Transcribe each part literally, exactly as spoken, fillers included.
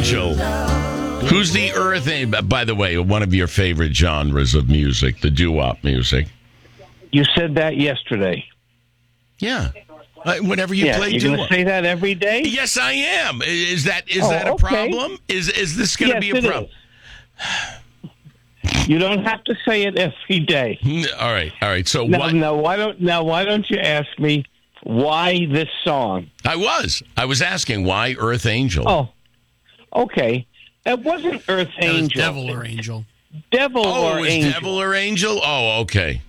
Angel. Who's the Earth Angel? By the way, one of your favorite genres of music, the doo-wop music. You said that yesterday. Yeah. Uh, whenever you yeah, play you're doo-wop. going to say that every day? Yes, I am. Is that is oh, that a okay. problem? Is is this going to yes, be a it problem? Is. You don't have to say it every day. All right, all right. So now, what? Now, why don't now why don't you ask me why this song? I was I was asking why Earth Angel. Oh, okay. That wasn't Earth That was Angel. Devil or Angel. Devil oh, or it was Angel. Devil or Angel? Oh, okay.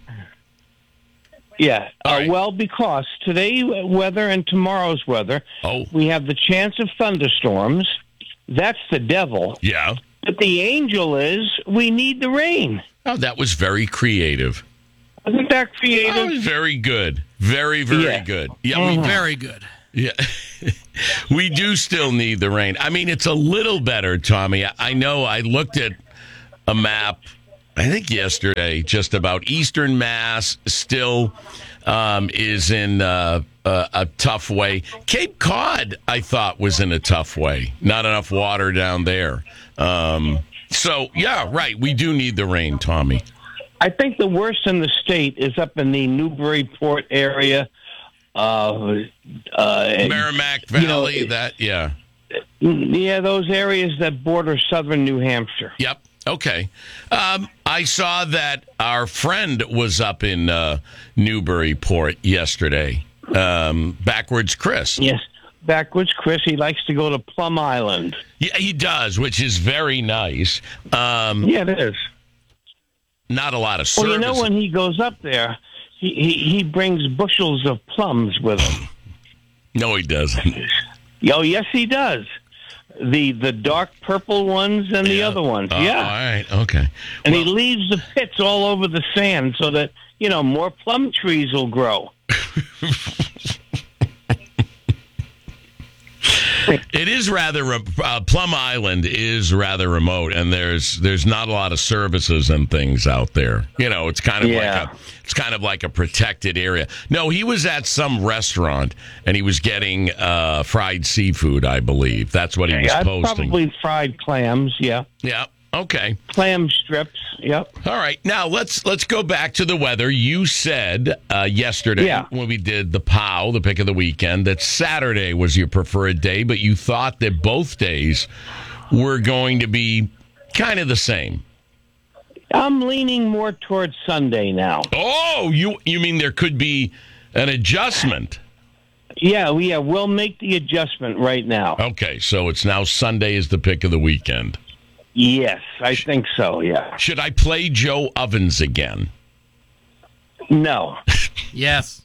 Yeah. All Uh, right. well, because today weather and tomorrow's weather, Oh. we have the chance of thunderstorms. That's the devil. Yeah. But the angel is we need the rain. Oh, that was very creative. Isn't that That creative? was very good. Very, very Yeah. good. Yeah, Mhm. we Very good. Yeah, we do still need the rain. I mean, it's a little better, Tommy. I- I know I looked at a map, I think yesterday, just about Eastern Mass still um, is in uh, a, a tough way. Cape Cod, I thought, was in a tough way. Not enough water down there. Um, so, yeah, right. We do need the rain, Tommy. I think the worst in the state is up in the Newburyport area. Uh, uh, Merrimack you know, Valley, that, yeah. yeah, those areas that border southern New Hampshire. Yep. Okay. Um, I saw that our friend was up in uh, Newburyport yesterday. Um, Backwards Chris. Yes. Backwards Chris, he likes to go to Plum Island. Yeah, he does, which is very nice. Um, Yeah, it is. not a lot of Well, service. you know, when he goes up there, he, he, he brings bushels of plums with him. No, he doesn't. Oh, yes, he does. The the dark purple ones and the Yeah. other ones. Oh, yeah. All right. Okay. And Well- he leaves the pits all over the sand so that, you know, more plum trees will grow. It is rather re- uh, Plum Island is rather remote, and there's there's not a lot of services and things out there. You know, it's kind of Yeah. like a it's kind of like a protected area. No, he was at some restaurant and he was getting uh, fried seafood. I believe that's what he was Yeah, posting. probably fried clams, yeah. Yeah. Okay. Clam strips, yep. All right. Now let's let's go back to the weather. You said uh, yesterday Yeah. when we did the P O W, the pick of the weekend, that Saturday was your preferred day, but you thought that both days were going to be kind of the same. I'm leaning more towards Sunday now. Oh, you you mean there could be an adjustment? Yeah, we, yeah, we'll make the adjustment right now. Okay, so it's now Sunday is the pick of the weekend. Yes, I think so, yeah. Should I play Joe Ovens again? No. Yes.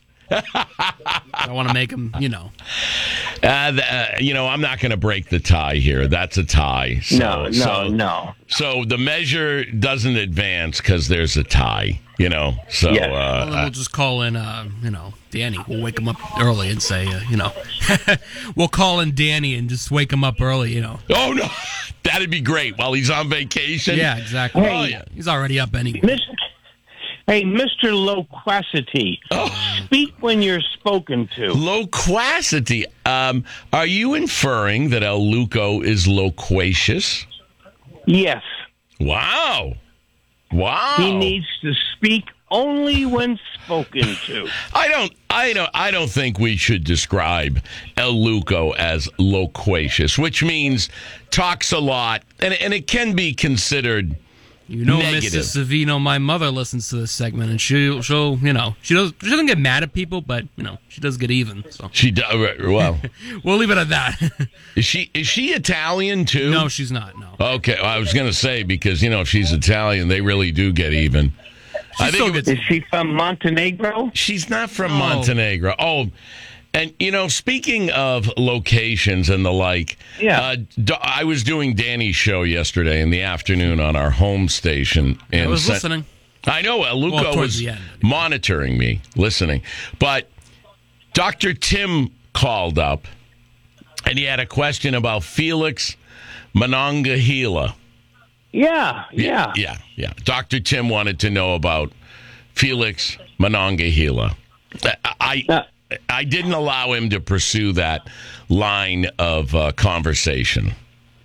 I want to make him, you know. Uh, the, uh, you know, I'm not going to break the tie here. That's a tie. So, no, no, so, no. So the measure doesn't advance because there's a tie, you know. So Yes. Well, uh, then we'll just call in, uh, you know, Danny. We'll wake him up early and say, uh, you know, we'll call in Danny and just wake him up early, you know. oh no, that'd be great while he's on vacation. Yeah, exactly. Oh, yeah. He's already up anyway. Mister Hey, Mister Loquacity, speak when you're spoken to. Loquacity. Um, are you inferring that El Luco is loquacious? Yes, Wow. Wow. he needs to speak only when spoken to. I don't. I don't. I don't think we should describe El Luco as loquacious, which means talks a lot, and and it can be considered. You know, Negative. Missus Savino, my mother listens to this segment, and she'll, she'll, you know, she does. She doesn't get mad at people, but you know, she does get even. So She does well. we'll leave it at that. Is she is she Italian too? No, she's not. No, Okay, well, I was going to say because you know if she's Italian, they really do get even. I still think it gets- was- Is she from Montenegro? she's not from Oh. Montenegro. Oh, and you know, speaking of locations and the like, Yeah. uh, do- I was doing Danny's show yesterday in the afternoon on our home station. I was San- listening. I know uh, Luco Well, towards was the end. monitoring me, listening. But Doctor Tim called up, and he had a question about Felix Monongahela. Yeah, yeah. Yeah, yeah. Doctor Tim wanted to know about Felix Monongahela. I, I, Uh, I didn't allow him to pursue that line of uh, conversation.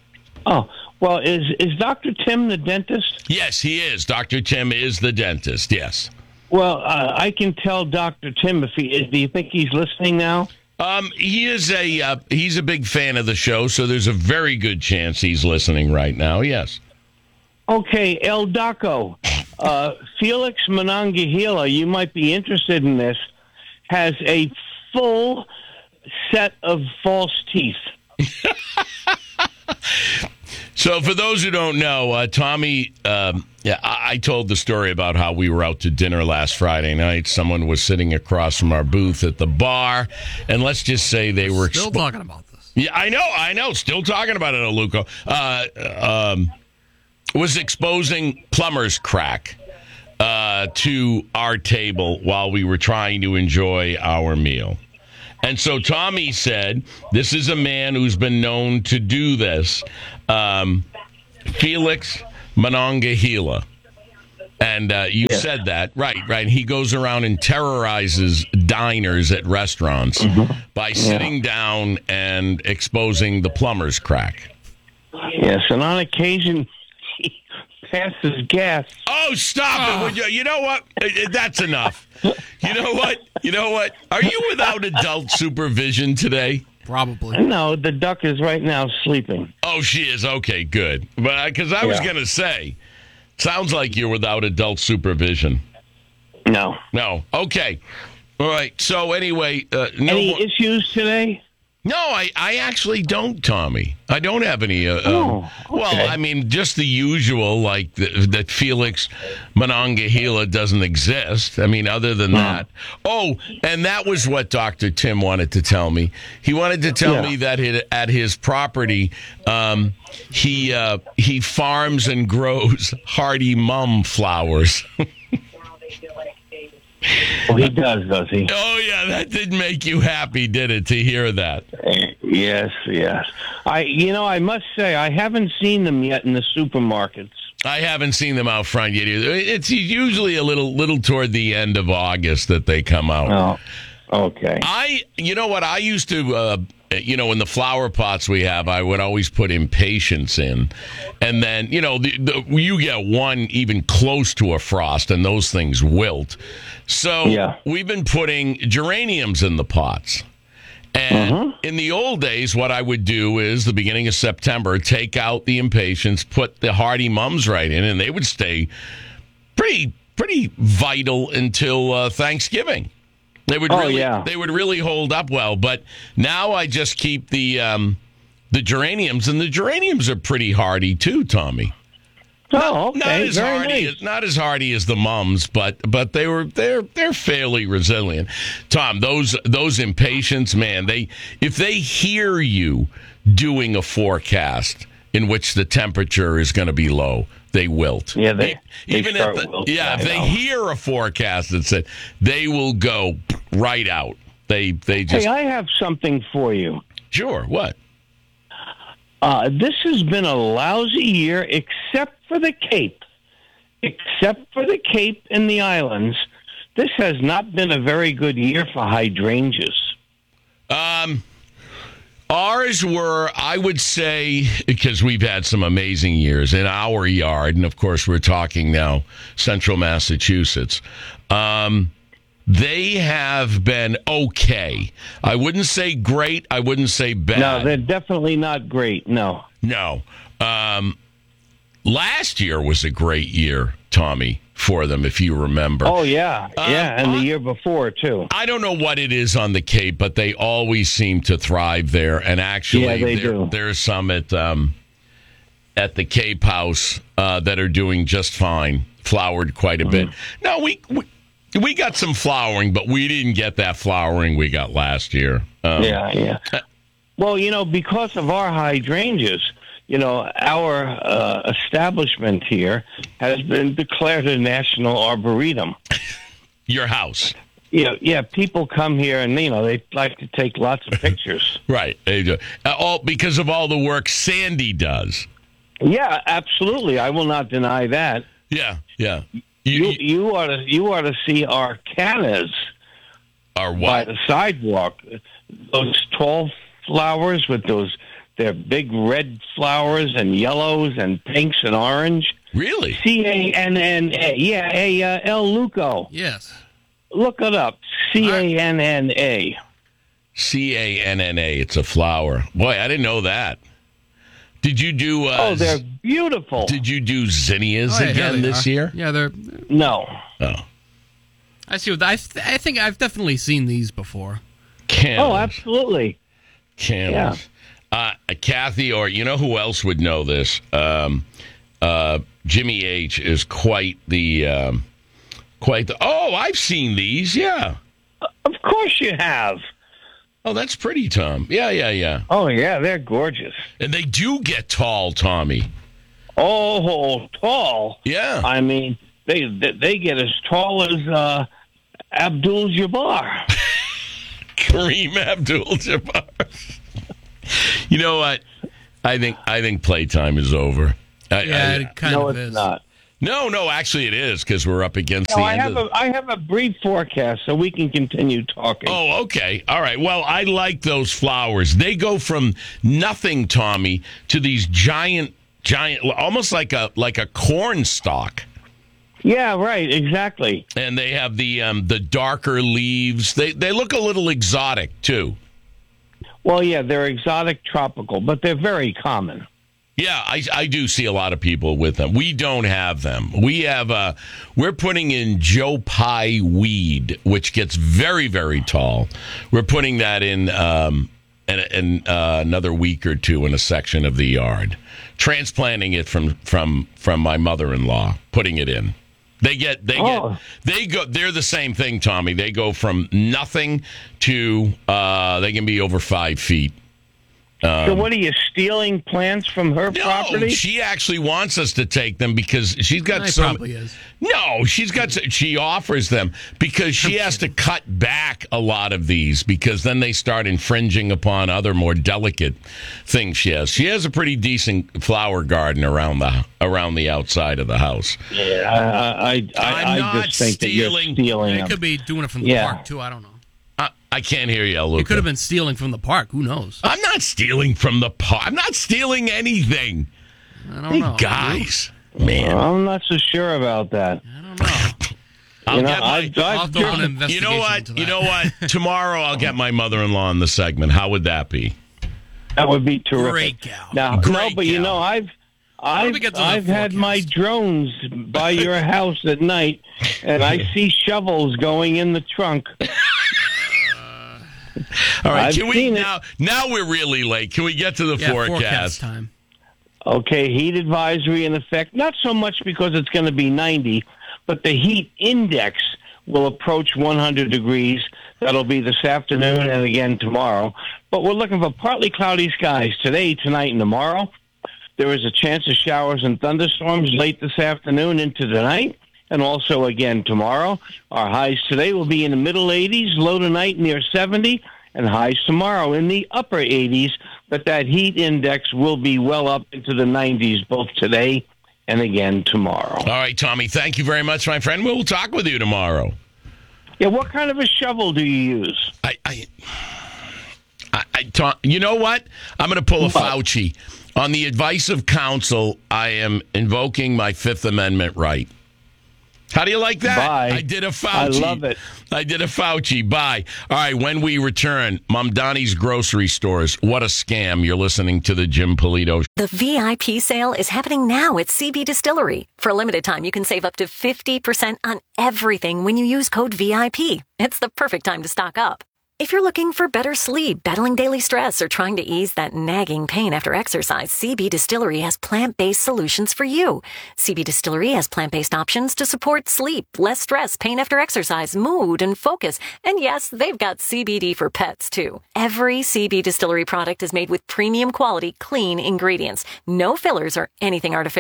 Oh, well, is is Doctor Tim the dentist? Yes, he is. Doctor Tim is the dentist. Yes. Well, uh, I can tell Doctor Tim if he is. Do you think he's listening now? Um, he is a uh, he's a big fan of the show, so there's a very good chance he's listening right now. Yes. Okay, El Daco, uh, Felix Monongahela, you might be interested in this, has a full set of false teeth. So for those who don't know, uh, Tommy, um, yeah, I-, I told the story about how we were out to dinner last Friday night. Someone was sitting across from our booth at the bar, and let's just say they were Still expo- talking about this. Yeah, I know, I know. Still talking about it, Aluko. Uh, um, was exposing plumber's crack uh, to our table while we were trying to enjoy our meal. And so Tommy said, this is a man who's been known to do this. Um, Felix Monongahela. And uh, you Yeah. said that. Right, right. He goes around and terrorizes diners at restaurants Mm-hmm. by sitting down and exposing the plumber's crack. Yes, and on occasion, he passes gas. Oh, stop it. Would you, you know what? Uh, uh, That's enough. You know what? You know what? Are you without adult supervision today? Probably. No, the duck is right now sleeping. Oh, she is. Okay, good. But because I was Yeah. going to say, sounds like you're without adult supervision. No. No. Okay. All right. So anyway, uh, no Any more- issues today? No, I, I actually don't, Tommy. I don't have any. Uh, Oh, um, okay. Well, I mean, just the usual, like the, that Felix Monongahela doesn't exist. I mean, other than that. Oh, and that was what Doctor Tim wanted to tell me. He wanted to tell Yeah. me that it, at his property, um, he uh, he farms and grows hardy mum flowers. Well, he does, does he? Oh, yeah, that did make you happy, did it, to hear that? Yes, yes. I, you know, I must say, I haven't seen them yet in the supermarkets. I haven't seen them out front yet either. It's usually a little little toward the end of August that they come out. Oh, okay. I, you know what, I used to, uh, you know, in the flower pots we have, I would always put impatiens in. And then, you know, the, the, you get one even close to a frost and those things wilt. So Yeah. we've been putting geraniums in the pots. And Uh-huh. in the old days, what I would do is the beginning of September, take out the impatiens, put the hardy mums right in, and they would stay pretty pretty vital until uh, Thanksgiving. They would Oh, really yeah. they would really hold up well. But now I just keep the um, the geraniums, and the geraniums are pretty hardy too, Tommy. Oh, okay. Not as Very hardy, nice. as, not as hardy as the mums, but but they were they're they're fairly resilient. Tom, those those impatiens, man, they if they hear you doing a forecast in which the temperature is going to be low, they wilt. Yeah, they- they even start if the, wilting, yeah, if I they know. hear a forecast that said they will go right out. They they just Hey, I have something for you. sure what. Uh, this has been a lousy year, except for the Cape. Except for the Cape and the islands. This has not been a very good year for hydrangeas. Um, ours were, I would say, because we've had some amazing years in our yard, and of course we're talking now central Massachusetts. Um, they have been okay. I wouldn't say great. I wouldn't say bad. No, they're definitely not great. No. No. Um, last year was a great year, Tommy, for them, if you remember. Oh, yeah. Um, yeah, and I- the year before, too. I don't know what it is on the Cape, but they always seem to thrive there. And actually, Yeah, they there, do. there's some at um, at the Cape House uh, that are doing just fine, flowered quite a bit. Mm-hmm. No, we, we we got some flowering, but we didn't get that flowering we got last year. Um, Yeah, yeah. Well, you know, because of our hydrangeas, you know, our uh, establishment here has been declared a national arboretum. Your house. Yeah, yeah. People come here and you know they like to take lots of pictures. Right. They do. Uh, all because of all the work Sandy does. Yeah, absolutely. I will not deny that. Yeah, yeah. You You, you you ought to you ought to see our cannas are by what? the sidewalk. Those tall flowers with those They're big red flowers and yellows and pinks and orange. Really? C A N N A. Yeah, a uh, El Luco. Yes. Look it up. C A N N A. C A N N A. It's a flower. Boy, I didn't know that. Did you do? Uh, Oh, they're beautiful. Did you do zinnias Oh, yeah, again here they this are. year? Yeah, they're. No. Oh, I see. What I, th- I think I've definitely seen these before. candles. Oh, absolutely. Candles. Uh, Kathy, or you know who else would know this? Um, uh, Jimmy H is quite the, um, quite the. Oh, I've seen these. Yeah. Of course you have. Oh, that's pretty, Tom. Yeah, yeah, yeah. Oh, yeah, they're gorgeous. And they do get tall, Tommy. Oh, tall. Yeah. I mean, they they, they get as tall as uh, Abdul-Jabbar. Kareem Abdul-Jabbar. You know what? I think I think playtime is over. I, Yeah, I- it kind no, of it's is. not. no, no, actually it is because we're up against No, the I end have of a I have a brief forecast so we can continue talking. Oh, okay. All right. Well, I like those flowers. They go from nothing, Tommy, to these giant, giant, almost like a like a corn stalk. Yeah, right, exactly. And they have the um, the darker leaves. They they look a little exotic too. Well, yeah, they're exotic tropical, but they're very common. Yeah, I, I do see a lot of people with them. We don't have them. We have uh, we're putting in Joe Pye weed, which gets very, very tall. We're putting that in um, in, in uh, another week or two in a section of the yard, transplanting it from from from my mother-in-law, putting it in. They get they Oh. get they go. They're the same thing, Tommy. They go from nothing to uh, they can be over five feet. so what are you stealing plants from her No, property? she actually wants us to take them because she's got It some. probably is. No, she's got. She offers them because she has to cut back a lot of these because then they start infringing upon other more delicate things she has. She has a pretty decent flower garden around the around the outside of the house. Yeah, I, I, I, I'm I not just think that you're stealing. stealing It them. could be doing it from the Yeah. park too. I don't know. I, I can't hear you, Luca. It could have been stealing from the park. Who knows? I'm not stealing from the park. I'm not stealing anything. I don't Hey, know. guys, man, I'm not so sure about that. I don't know. I'll You know, get my. I've, I'll I've have to open an driven, You investigation know what? into that. You know what? Tomorrow I'll get my mother-in-law in the segment. How would that be? that would be terrific. Great gal. Now, no, Great but you gal. know, I've I've, we get to the I've had my forecast. drones by your house at night, and I see shovels going in the trunk. All right, I've can we seen it. now? Now we're really late. Can we get to the Yeah, forecast? forecast time. Okay, heat advisory in effect. Not so much because it's going to be ninety, but the heat index will approach one hundred degrees. That'll be this afternoon and again tomorrow. But we're looking for partly cloudy skies today, tonight, and tomorrow. There is a chance of showers and thunderstorms late this afternoon into tonight, and also again tomorrow. Our highs today will be in the middle eighties, low tonight near seventy, and highs tomorrow in the upper eighties. But that heat index will be well up into the nineties both today and again tomorrow. All right, Tommy. Thank you very much, my friend. We'll talk with you tomorrow. Yeah, what kind of a shovel do you use? I, I, I, I Tom, you know what? I'm going to pull a What? Fauci. On the advice of counsel, I am invoking my Fifth Amendment right. How do you like that? Bye. I did a Fauci. I love it. I did a Fauci. Bye. All right, when we return, Mom Donnie's Grocery Stores. What a scam. You're listening to the Jim Polito. The V I P sale is happening now at C B Distillery. For a limited time, you can save up to fifty percent on everything when you use code V I P. It's the perfect time to stock up. If you're looking for better sleep, battling daily stress, or trying to ease that nagging pain after exercise, C B Distillery has plant-based solutions for you. C B Distillery has plant-based options to support sleep, less stress, pain after exercise, mood, and focus. And yes, they've got C B D for pets, too. Every C B Distillery product is made with premium quality, clean ingredients. No fillers or anything artificial.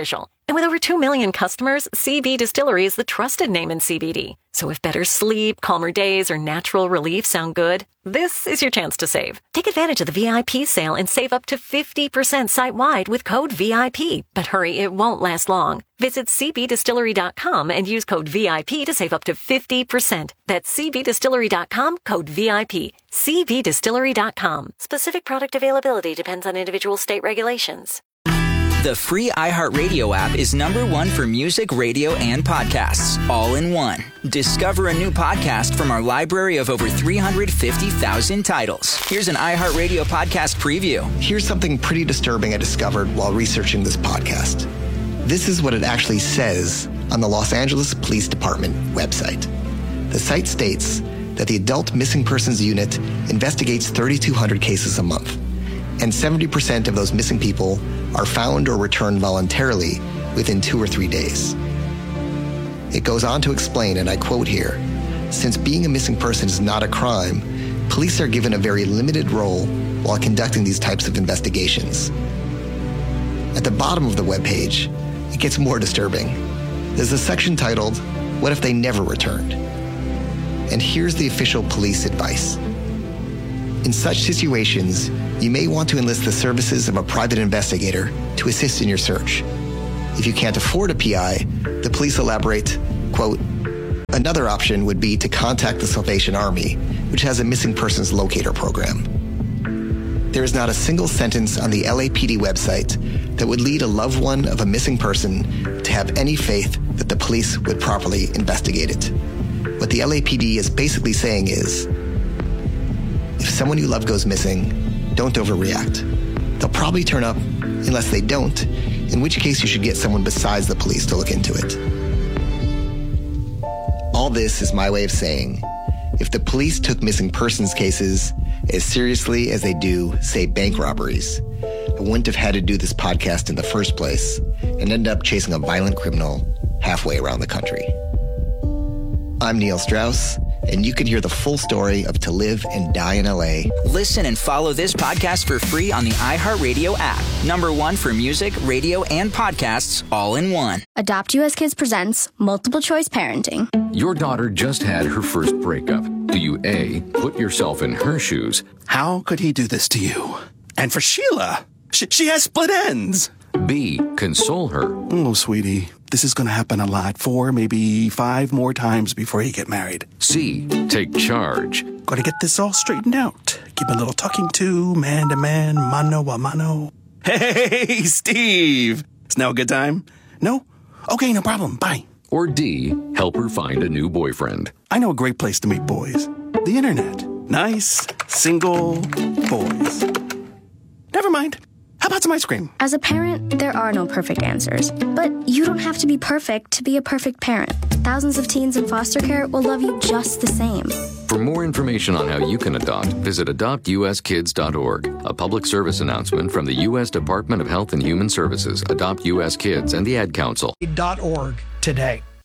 And with over two million customers, C B Distillery is the trusted name in C B D. So if better sleep, calmer days, or natural relief sound good, this is your chance to save. Take advantage of the V I P sale and save up to fifty percent site-wide with code V I P. But hurry, it won't last long. Visit c b distillery dot com and use code V I P to save up to fifty percent. That's c b distillery dot com, code V I P. c b distillery dot com. Specific product availability depends on individual state regulations. The free iHeartRadio app is number one for music, radio, and podcasts, all in one. Discover a new podcast from our library of over three hundred fifty thousand titles. Here's an iHeartRadio podcast preview. Here's something pretty disturbing I discovered while researching this podcast. This is what it actually says on the Los Angeles Police Department website. The site states that the Adult Missing Persons Unit investigates thirty-two hundred cases a month, and seventy percent of those missing people are found or returned voluntarily within two or three days. It goes on to explain, and I quote here, "Since being a missing person is not a crime, police are given a very limited role while conducting these types of investigations." At the bottom of the webpage, it gets more disturbing. There's a section titled, "What if they never returned?" And here's the official police advice. In such situations, you may want to enlist the services of a private investigator to assist in your search. If you can't afford a P I, the police elaborate, quote, "Another option would be to contact the Salvation Army, which has a missing persons locator program." There is not a single sentence on the L A P D website that would lead a loved one of a missing person to have any faith that the police would properly investigate it. What the L A P D is basically saying is, if someone you love goes missing, don't overreact. They'll probably turn up unless they don't, in which case you should get someone besides the police to look into it. All this is my way of saying, if the police took missing persons cases as seriously as they do, say, bank robberies, I wouldn't have had to do this podcast in the first place and end up chasing a violent criminal halfway around the country. I'm Neil Strauss, and you can hear the full story of To Live and Die in L A. Listen and follow this podcast for free on the iHeartRadio app. Number one for music, radio, and podcasts, all in one. Adopt U S Kids presents Multiple Choice Parenting. Your daughter just had her first breakup. Do you A, put yourself in her shoes? How could he do this to you? And for Sheila, she, she has split ends. B, console her. Oh, sweetie, this is going to happen a lot. Four, maybe five more times before you get married. C, take charge. Got to get this all straightened out. Give a little talking to, man to man, mano a mano. Hey, Steve! Is now a good time? No? Okay, no problem. Bye. Or D, help her find a new boyfriend. I know a great place to meet boys. The internet. Nice, single boys. Never mind. How about some ice cream? As a parent, there are no perfect answers. But you don't have to be perfect to be a perfect parent. Thousands of teens in foster care will love you just the same. For more information on how you can adopt, visit adopt u s kids dot org. A public service announcement from the U S Department of Health and Human Services, Adopt U S Kids, and the Ad Council. .org today.